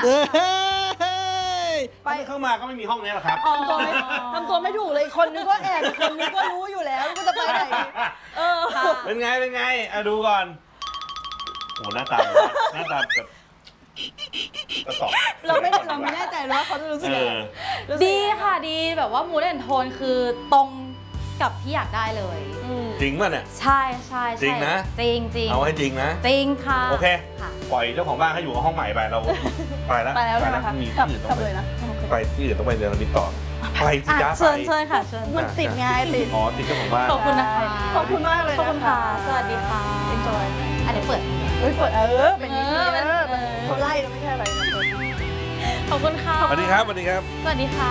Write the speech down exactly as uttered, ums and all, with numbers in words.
ไปเข้ามาก็ไม่มีห้องนี้หรอกครับทำตัวไม่ทำตัวไม่ถูกเลยคนนึงก็แอบคนนึงก็รู้อยู่แล้วก็จะไปไหนเออเป็นไงเป็นไงอ่ะดูก่อนโอ้หน้าตาหน้าตาแบบกระสอบเราไม่เราไม่แน่ใจว่าเขาจะรู้สึกยังไงดีค่ะดีแบบว่ามูดแอนโทนคือตรงกับที่อยากได้เลยจริงป่ะเนี่ยใช่ใช่จริงนะจริงจริงเอาให้จริงนะจริงค่ะโอเคปล่อยเจ้าของบ้านให้อยู่กับห้องใหม่ไปเราไปแล้วไปแล้วใช่ไหมคะมีกลับที่อื่นกต้ลัอบ งไปเลยนะไปที่อื่นต้องไปเรียนมิตรต่อไปสิจ้าไปเชิญเชิญค่ะเชิญมันติดไงติดอ๋อติดเจ้าของบ้านขอบคุณนะคะขอบคุณมากเลยขอบคุณค่ะสวัสดีค่ะ enjoy อ่ะเดี๋ยวเปิดเฮ้ยเปิดเออเป็นอย่างนี้เขาไล่เราไม่ใช่อะไรนะขอบคุณค่ะสวัสดีครับสวัสดีครับสวัสดีค่ะ